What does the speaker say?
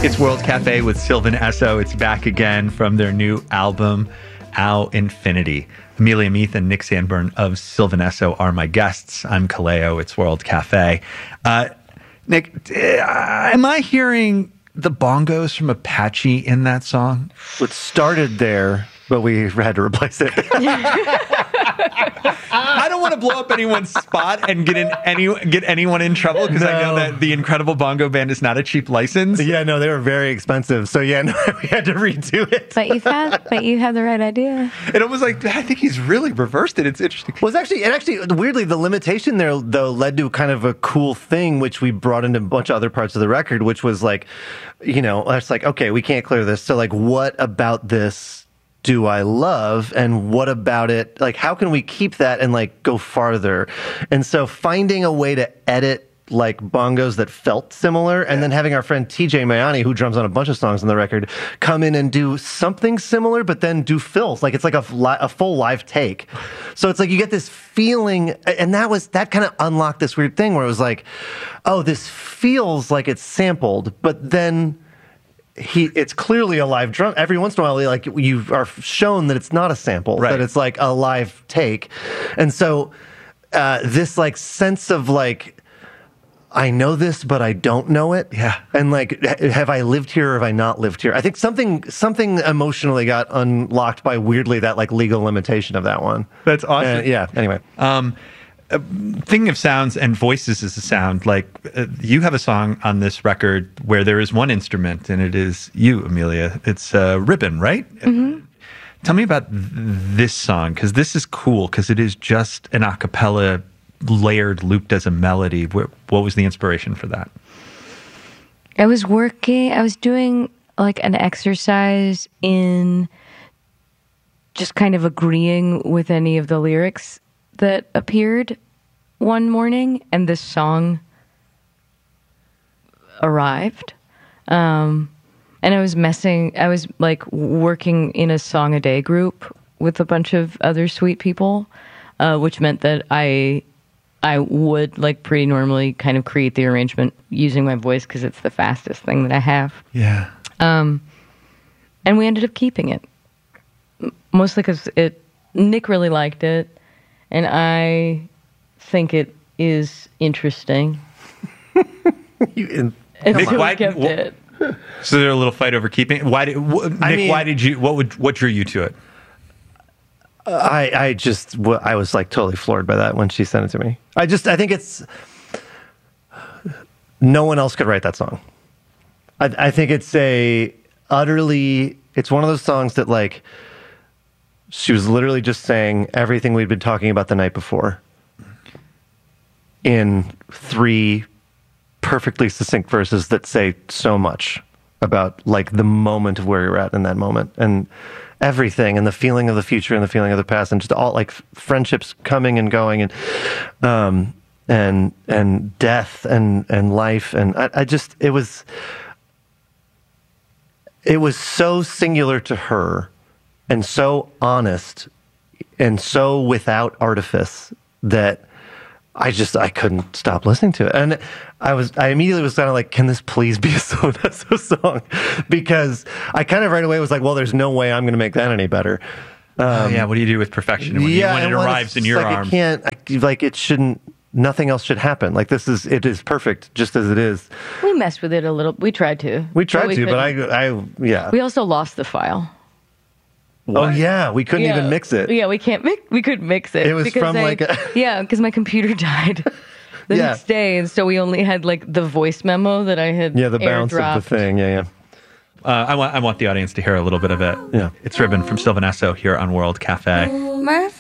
It's World Cafe with Sylvan Esso. It's back again from their new album, Au Infinity. Amelia Meath and Nick Sanborn of Sylvan Esso are my guests. I'm Kaleo. It's World Cafe. Nick, am I hearing the bongos from Apache in that song? It started there, but we had to replace it. I don't want to blow up anyone's spot and get anyone in trouble because I know that the Incredible Bongo Band is not a cheap license. Yeah, no, they were very expensive. So yeah, no, we had to redo it. But you had the right idea. It almost like, I think he's really reversed it. It's interesting. Well, it actually weirdly, the limitation there though led to kind of a cool thing, which we brought into a bunch of other parts of the record, which was like, it's like, okay, we can't clear this. So like, what about this do I love, and what about it? Like, how can we keep that and like go farther? And so finding a way to edit like bongos that felt similar, and then having our friend TJ Mayani, who drums on a bunch of songs on the record, come in and do something similar, but then do fills. Like it's like a full live take. So it's like you get this feeling, and that kind of unlocked this weird thing where it was like, oh, this feels like it's sampled, but then it's clearly a live drum. Every once in a while, like you are shown that it's not a sample, right, that it's like a live take. And so this like sense of like, I know this, but I don't know it. Yeah. And like, have I lived here or have I not lived here? I think something emotionally got unlocked by weirdly that like legal limitation of that one. That's awesome. Yeah. Anyway. Thinking of sounds and voices as a sound, like you have a song on this record where there is one instrument, and it is you, Amelia. It's ribbon, right? Mm-hmm. Tell me about this song, because this is cool, because it is just an a cappella layered, looped as a melody. What was the inspiration for that? I was doing like an exercise in just kind of agreeing with any of the lyrics that appeared one morning, and this song arrived. And I was like working in a song a day group with a bunch of other sweet people, which meant that I would like pretty normally kind of create the arrangement using my voice because it's the fastest thing that I have. Yeah. And we ended up keeping it, mostly because Nick really liked it, and I think it is interesting. Nick, why kept it? So there's a little fight over keeping it. What drew you to it? I was like totally floored by that when she sent it to me. I think no one else could write that song. I think it's one of those songs that like, she was literally just saying everything we'd been talking about the night before in 3 perfectly succinct verses that say so much about like the moment of where you're at in that moment, and everything, and the feeling of the future and the feeling of the past, and just all like friendships coming and going, and death and life. And it was so singular to her, and so honest, and so without artifice that I couldn't stop listening to it. And I immediately was kind of like, can this please be a Sylvan Esso song? Because I kind of right away was like, well, there's no way I'm going to make that any better. What do you do with perfection when it arrives in your arms? It shouldn't, nothing else should happen. Like it is perfect just as it is. We messed with it a little. We tried to. But We also lost the file. What? Oh yeah, we couldn't even mix it. Yeah, we couldn't mix it. It was from because my computer died the next day, and so we only had like the voice memo that I had. Yeah, the bounce of the thing. Yeah. I want the audience to hear a little bit of it. Yeah, it's Ribbon from Sylvan Esso here on World Cafe. Murph